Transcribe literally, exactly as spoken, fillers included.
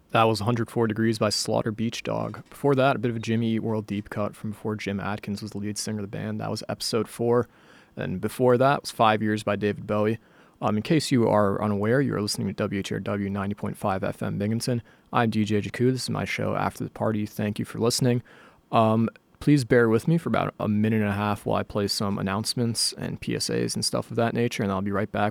That was one hundred four Degrees by Slaughter Beach Dog. Before that, a bit of a Jimmy Eat World deep cut from before Jim Adkins was the lead singer of the band. That was episode four. And before that was Five Years by David Bowie. Um, in case you are unaware, you are listening to W H R W ninety point five F M Binghamton. I'm D J Jakku. This is my show After the Party. Thank you for listening. Um, please bear with me for about a minute and a half while I play some announcements and P S As and stuff of that nature, and I'll be right back